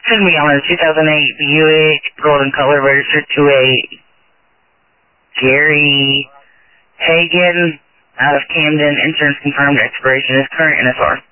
Send me on a 2008 Buick golden color registered to a Jerry Hagan out of Camden. Insurance confirmed. Expiration is current NSR.